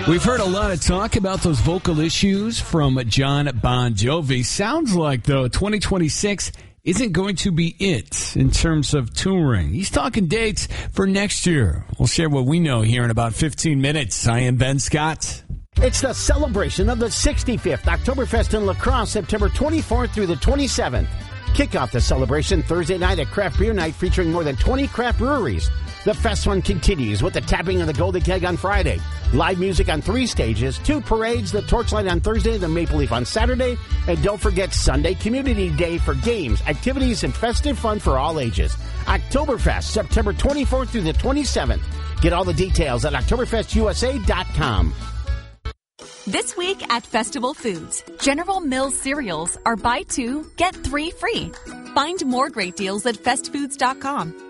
We've heard a lot of talk about those vocal issues from John Bon Jovi. Sounds like, though, 2026 isn't going to be it in terms of touring. He's talking dates for next year. We'll share what we know here in about 15 minutes. I am Ben Scott. It's the celebration of the 65th Oktoberfest in La Crosse, September 24th through the 27th. Kick off the celebration Thursday night at Craft Beer Night featuring more than 20 craft breweries. The fest fun continues with the tapping of the Golden Keg on Friday, live music on 3 stages, 2 parades, the Torchlight on Thursday, the Maple Leaf on Saturday, and don't forget Sunday Community Day for games, activities, and festive fun for all ages. Oktoberfest, September 24th through the 27th. Get all the details at OktoberfestUSA.com. This week at Festival Foods, General Mills cereals are buy 2, get 3 free. Find more great deals at festfoods.com.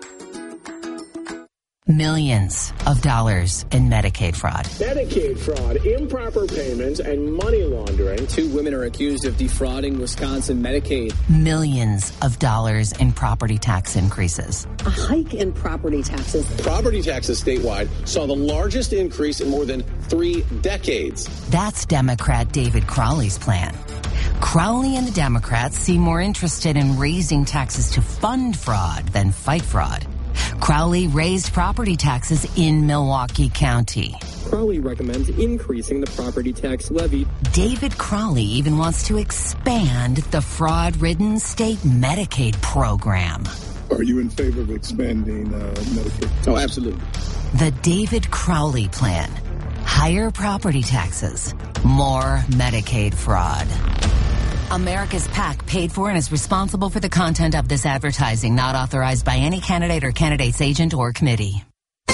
Millions of dollars in Medicaid fraud. Medicaid fraud, improper payments, and money laundering. 2 women are accused of defrauding Wisconsin Medicaid. Millions of dollars in property tax increases. A hike in property taxes. Property taxes statewide saw the largest increase in more than 3 decades. That's Democrat David Crowley's plan. Crowley and the Democrats seem more interested in raising taxes to fund fraud than fight fraud. Crowley raised property taxes in Milwaukee County. Crowley recommends increasing the property tax levy. David Crowley even wants to expand the fraud-ridden state Medicaid program. Are you in favor of expanding Medicaid? Oh, absolutely. The David Crowley plan. Higher property taxes, more Medicaid fraud. America's PAC paid for and is responsible for the content of this advertising, not authorized by any candidate or candidate's agent or committee.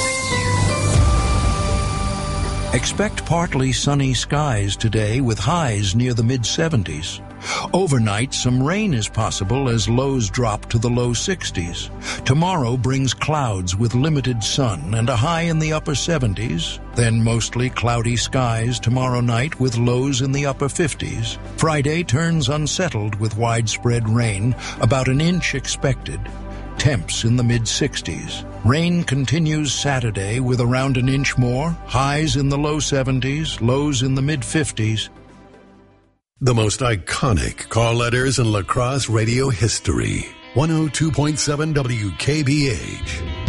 Expect partly sunny skies today with highs near the mid-70s. Overnight, some rain is possible as lows drop to the low 60s. Tomorrow brings clouds with limited sun and a high in the upper 70s. Then mostly cloudy skies tomorrow night with lows in the upper 50s. Friday turns unsettled with widespread rain, about an inch expected. Temps in the mid-60s. Rain continues Saturday with around an inch more, highs in the low 70s, lows in the mid-50s. The most iconic call letters in La Crosse radio history. 102.7 WKBH.